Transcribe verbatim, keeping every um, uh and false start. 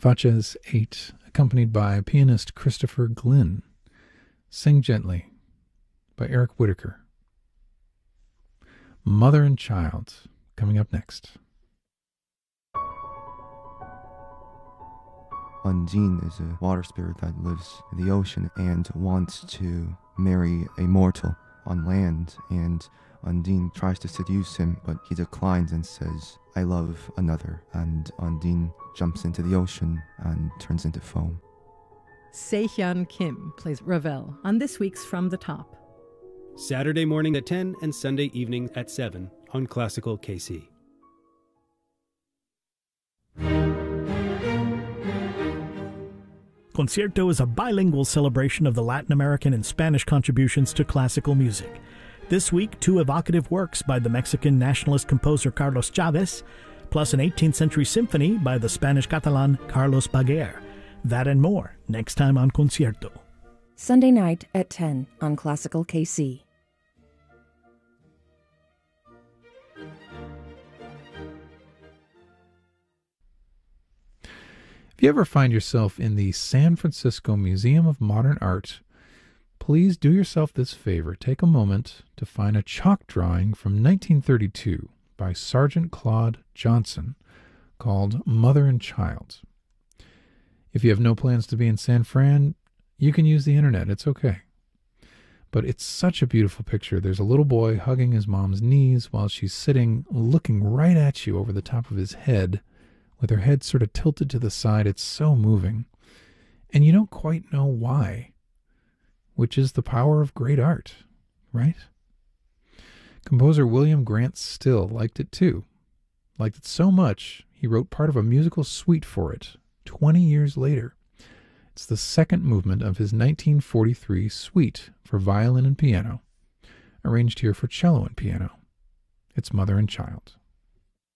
Fatches eight, accompanied by pianist Christopher Glynn. Sing Gently by Eric Whitacre. Mother and Child, coming up next. Undine is a water spirit that lives in the ocean and wants to marry a mortal on land, and Undine tries to seduce him, but he declines and says, "I love another," and Undine jumps into the ocean and turns into foam. Se-Hyun Kim plays Ravel on this week's From the Top. Saturday morning at ten and Sunday evening at seven on Classical K C. Concierto is a bilingual celebration of the Latin American and Spanish contributions to classical music. This week, two evocative works by the Mexican nationalist composer Carlos Chávez, plus an eighteenth century symphony by the Spanish Catalan Carlos Baguer. That and more, next time on Concierto. Sunday night at ten on Classical K C. If you ever find yourself in the San Francisco Museum of Modern Art, please do yourself this favor. Take a moment to find a chalk drawing from nineteen thirty-two by Sergeant Claude Johnson called Mother and Child. If you have no plans to be in San Fran, you can use the internet. It's okay. But it's such a beautiful picture. There's a little boy hugging his mom's knees while she's sitting, looking right at you over the top of his head, with her head sort of tilted to the side. It's so moving. And you don't quite know why, which is the power of great art, right? Composer William Grant Still liked it too. Liked it so much, he wrote part of a musical suite for it twenty years later. It's the second movement of his nineteen forty-three suite for violin and piano, arranged here for cello and piano. It's Mother and Child.